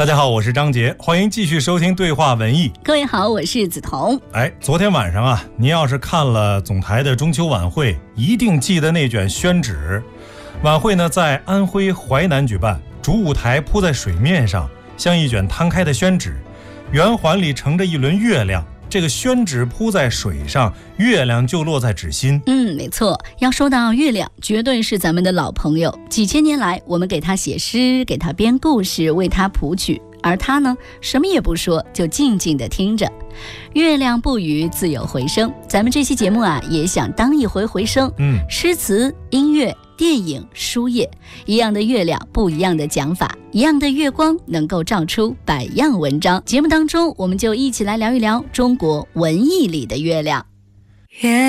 大家好，我是张杰，欢迎继续收听对话文艺。 各位好，我是梓潼。 昨天晚上啊，您要是看了总台的中秋晚会，一定记得那卷宣纸。晚会呢在安徽淮南举办，主舞台铺在水面上，像一卷摊开的宣纸，圆环里盛着一轮月亮。这个宣纸铺在水上，月亮就落在纸心。 没错，要说到月亮，绝对是咱们的老朋友。几千年来，我们给他写诗，给他编故事，为他谱曲，而他呢，什么也不说，就静静地听着。月亮不语，自有回声。咱们这期节目啊，也想当一回回声。诗词、音乐、电影、书页，一样的月亮，不一样的讲法，一样的月光，能够照出百样文章。节目当中，我们就一起来聊一聊中国文艺里的月亮。